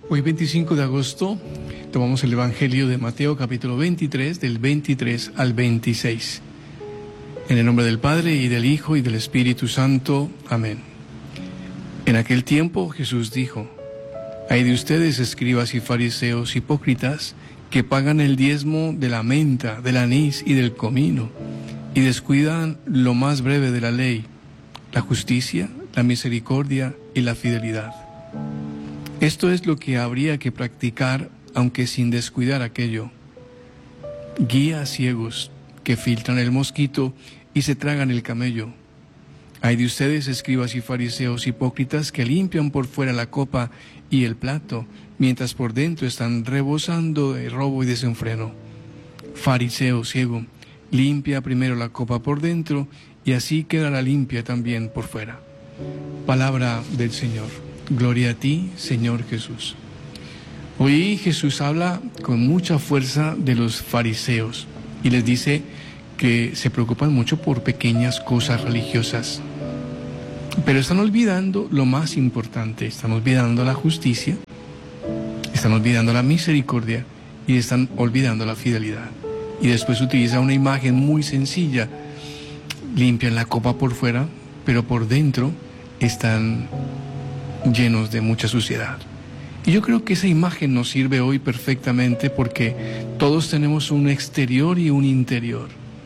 Hoy 25 de agosto tomamos el Evangelio de Mateo capítulo 23 del 23 al 26. En el nombre del Padre y del Hijo y del Espíritu Santo. Amén. En aquel tiempo Jesús dijo: Hay de ustedes, escribas y fariseos hipócritas, que pagan el diezmo de la menta, del anís y del comino, y descuidan lo más breve de la ley, la justicia, la misericordia y la fidelidad. Esto es lo que habría que practicar, aunque sin descuidar aquello. Guías ciegos que filtran el mosquito y se tragan el camello. Hay de ustedes, escribas y fariseos hipócritas, que limpian por fuera la copa y el plato, mientras por dentro están rebosando de robo y desenfreno. Fariseo ciego, limpia primero la copa por dentro, y así quedará limpia también por fuera. Palabra del Señor. Gloria a ti, Señor Jesús. Hoy Jesús habla con mucha fuerza de los fariseos y les dice que se preocupan mucho por pequeñas cosas religiosas, pero están olvidando lo más importante. Están olvidando la justicia, están olvidando la misericordia y están olvidando la fidelidad. Y después utiliza una imagen muy sencilla: limpian la copa por fuera, pero por dentro están llenos de mucha suciedad. Y yo creo que esa imagen nos sirve hoy perfectamente, porque todos tenemos un exterior y un interior.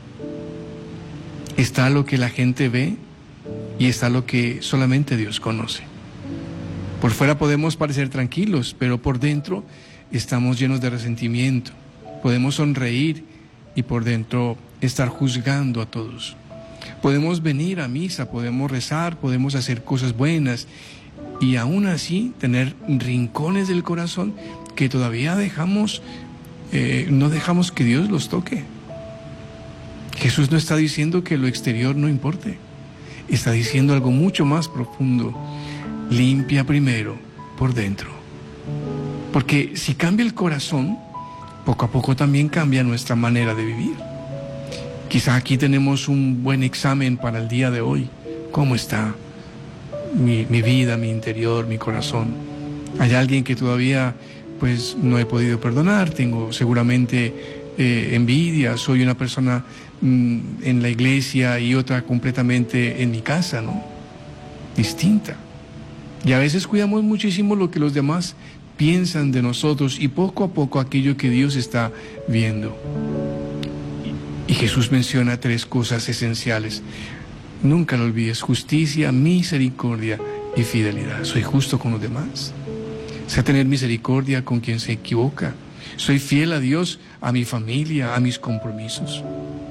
Está lo que la gente ve y está lo que solamente Dios conoce. Por fuera podemos parecer tranquilos, pero por dentro estamos llenos de resentimiento. Podemos sonreír y por dentro estar juzgando a todos. Podemos venir a misa, podemos rezar, podemos hacer cosas buenas, y aún así tener rincones del corazón que todavía no dejamos que Dios los toque. Jesús no está diciendo que lo exterior no importe, está diciendo algo mucho más profundo: limpia primero por dentro. Porque si cambia el corazón, poco a poco también cambia nuestra manera de vivir. Quizá aquí tenemos un buen examen para el día de hoy. ¿Cómo está mi vida, mi interior, mi corazón? Hay alguien que todavía pues no he podido perdonar, tengo seguramente envidia, soy una persona en la iglesia y otra completamente en mi casa, ¿no? Distinta. Y a veces cuidamos muchísimo lo que los demás piensan de nosotros y poco a poco aquello que Dios está viendo. Y Jesús menciona 3 cosas esenciales. Nunca lo olvides: justicia, misericordia y fidelidad. Soy justo con los demás. Sé tener misericordia con quien se equivoca. Soy fiel a Dios, a mi familia, a mis compromisos.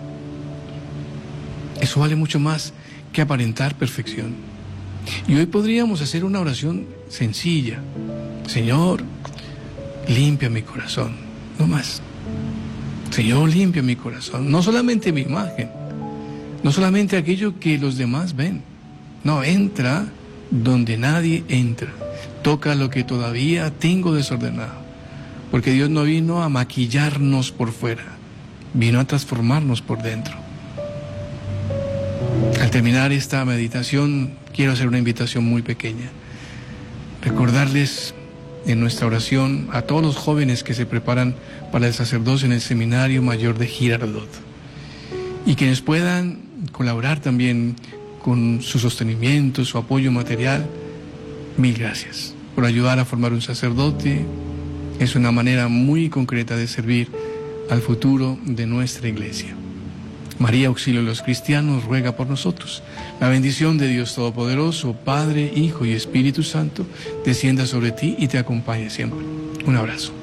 Eso vale mucho más que aparentar perfección. Y hoy podríamos hacer una oración sencilla: Señor, limpia mi corazón. No más. Señor, limpia mi corazón. No solamente mi imagen, no solamente aquello que los demás ven. No, entra donde nadie entra. Toca lo que todavía tengo desordenado. Porque Dios no vino a maquillarnos por fuera, vino a transformarnos por dentro. Al terminar esta meditación, quiero hacer una invitación muy pequeña. Recordarles en nuestra oración a todos los jóvenes que se preparan para el sacerdocio en el Seminario Mayor de Girardot, y quienes puedan colaborar también con su sostenimiento, su apoyo material. Mil gracias por ayudar a formar un sacerdote. Es una manera muy concreta de servir al futuro de nuestra iglesia. María, auxilio de los cristianos, ruega por nosotros. La bendición de Dios Todopoderoso, Padre, Hijo y Espíritu Santo, descienda sobre ti y te acompañe siempre. Un abrazo.